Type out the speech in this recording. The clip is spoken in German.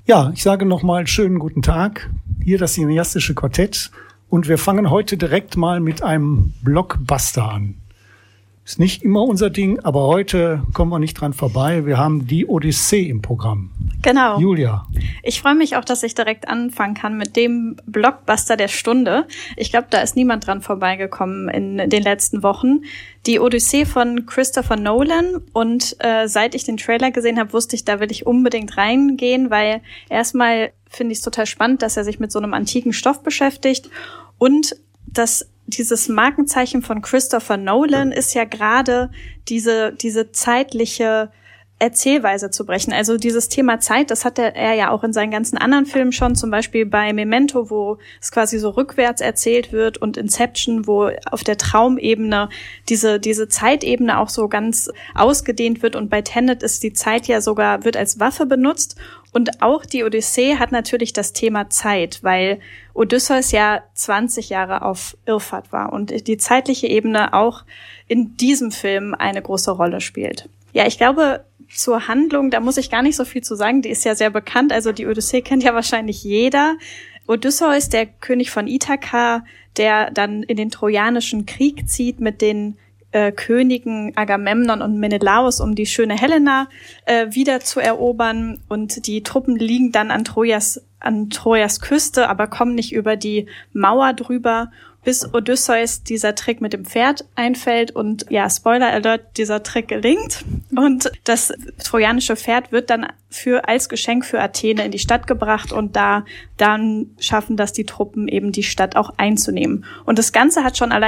Ja, ich sage nochmal schönen guten Tag. Hier das Cineastische Quartett. Und wir fangen heute direkt mal mit einem Blockbuster an. Ist nicht immer unser Ding, aber heute kommen wir nicht dran vorbei. Wir haben die Odyssee im Programm. Genau. Julia. Ich freue mich auch, dass ich direkt anfangen kann mit dem Blockbuster der Stunde. Ich glaube, da ist niemand dran vorbeigekommen in den letzten Wochen. Die Odyssee von Christopher Nolan. Und seit ich den Trailer gesehen habe, wusste ich, da will ich unbedingt reingehen, weil erstmal finde ich es total spannend, dass er sich mit so einem antiken Stoff beschäftigt. Und dass dieses Markenzeichen von Christopher Nolan ist ja gerade diese zeitliche Erzählweise zu brechen. Also dieses Thema Zeit, das hat er ja auch in seinen ganzen anderen Filmen schon, zum Beispiel bei Memento, wo es quasi so rückwärts erzählt wird, und Inception, wo auf der Traumebene diese Zeitebene auch so ganz ausgedehnt wird, und bei Tenet ist die Zeit ja sogar, wird als Waffe benutzt. Und auch die Odyssee hat natürlich das Thema Zeit, weil Odysseus ja 20 Jahre auf Irrfahrt war und die zeitliche Ebene auch in diesem Film eine große Rolle spielt. Ja, ich glaube, zur Handlung, da muss ich gar nicht so viel zu sagen, die ist ja sehr bekannt, also die Odyssee kennt ja wahrscheinlich jeder. Odysseus, der König von Ithaka, der dann in den Trojanischen Krieg zieht mit den Königen Agamemnon und Menelaos, um die schöne Helena wieder zu erobern, und die Truppen liegen dann an Trojas Küste, aber kommen nicht über die Mauer drüber, bis Odysseus dieser Trick mit dem Pferd einfällt und, ja, Spoiler Alert, dieser Trick gelingt, und das trojanische Pferd wird dann als Geschenk für Athene in die Stadt gebracht, und dann schaffen das die Truppen eben, die Stadt auch einzunehmen. Und das Ganze hat schon allein